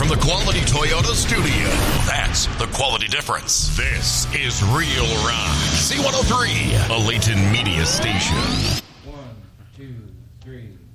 the Quality Toyota studio. That's the quality difference. This is Real Rock. C103, a Layton media station. 1, 2, 3.